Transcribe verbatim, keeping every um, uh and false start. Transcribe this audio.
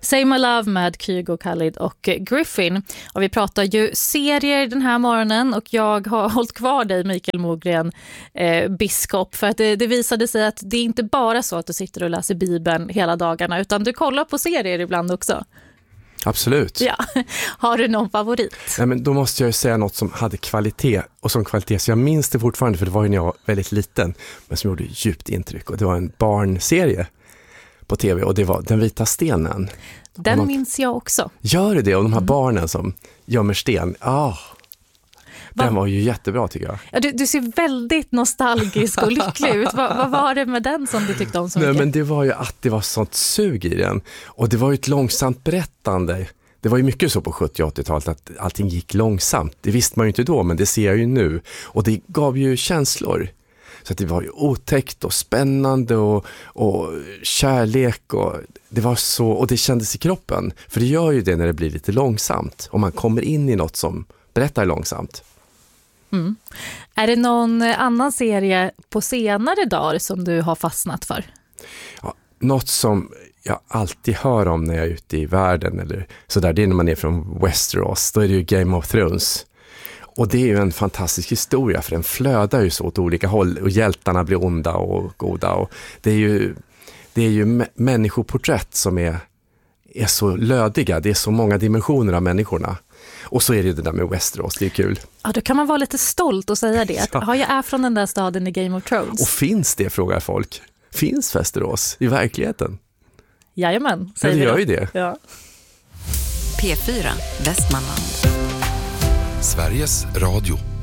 Say My Love med Kygo, Khalid och Griffin. Och vi pratar ju serier den här morgonen och jag har hållit kvar dig, Mikael Mogren, eh, biskop, för att det, det visade sig att det är inte bara så att du sitter och läser Bibeln hela dagarna, utan du kollar på serier ibland också. Absolut. Ja. Har du någon favorit? Nej, men då måste jag ju säga något som hade kvalitet och som kvalitet, så jag minns det fortfarande, för det var ju när jag var väldigt liten, men som gjorde djupt intryck, och det var en barnserie på tv och det var Den vita stenen. Den någon... minns jag också. Gör det, och de här mm. barnen som gömmer sten. Ah, den Va? var ju jättebra tycker jag. Ja, du, du ser väldigt nostalgisk och lycklig ut. Va, vad var det med den som du tyckte om så mycket? Nej, men det var ju att det var sånt sug i den. Och det var ju ett långsamt berättande. Det var ju mycket så på sjuttio- och åttiotalet att allting gick långsamt. Det visste man ju inte då, men det ser jag ju nu. Och det gav ju känslor. Så att det var ju otäckt och spännande och, och kärlek och det var så, och det kändes i kroppen. För det gör ju det när det blir lite långsamt. Om man kommer in i något som berättar långsamt. Mm. Är det någon annan serie på senare dagar som du har fastnat för? Ja, något som jag alltid hör om när jag är ute i världen eller sådär, det är när man är från Westeros. Då är det ju Game of Thrones. Och det är ju en fantastisk historia, för den flödar ju så åt olika håll och hjältarna blir onda och goda. Och det är ju, det är ju m- människoporträtt som är, är så lödiga. Det är så många dimensioner av människorna. Och så är det det där med Westeros, det är kul. Ja, då kan man vara lite stolt och säga det. Att, ja. Jag är från den där staden i Game of Thrones. Och finns det, frågar folk. Finns Westeros i verkligheten? Jajamän, säger ja, det gör vi ju det. Ja. P fyra, Västmanland. Sveriges Radio.